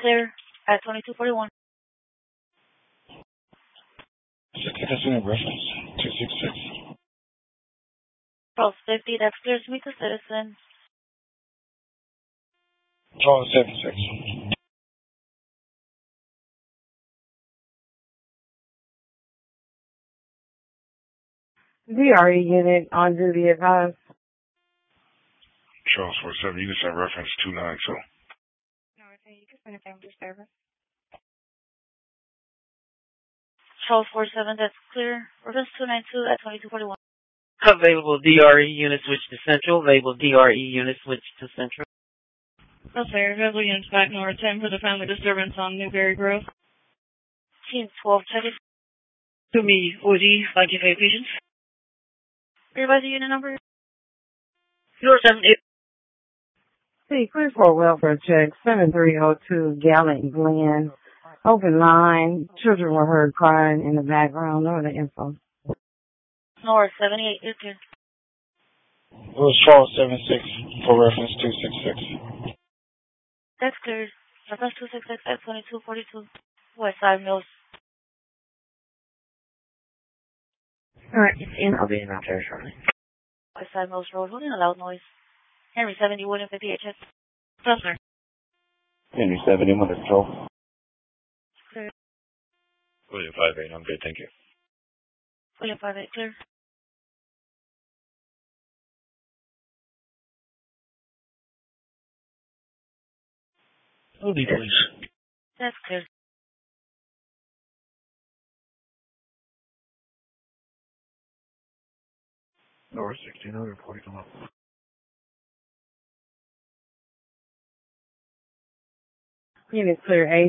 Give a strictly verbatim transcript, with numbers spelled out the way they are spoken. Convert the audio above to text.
clear at twenty-two forty-one. Citizen reference two six six. Charles fifty, that's clear to meet the citizen. Charles seven six. D R E unit on duty advised. Charles four seven, you can send reference two nine two. No, okay, you can send a family service. Charles four seven, that's clear. Reference two nine two at twenty-two forty-one. Available D R E unit switch to central. Available D R E unit switch to central. Okay, available units back north ten for the family disturbance on Newberry Grove. Team twelve, check it. To me, O G, five K five patients. Revise the unit number. zero seven eight. See, clear for welfare check, seven three oh two Gallant Glen. Open line. Children were heard crying in the background. Know the info. North seventy-eight, you're clear. It was Charles seven six for reference two six six. That's clear. Reference two six six at twenty-two forty-two. West Side Mills. Alright, and I'll be in out there shortly. West Side Mills Road, holding a loud noise. Henry seventy, William fifty, H S. Yes, sir. Henry seventy, Mother Control. Clear. William five eight, I'm good, thank you. William five eight, clear. O D, please. That's clear. North sixteen hundred forty, come up. Unit clear eight.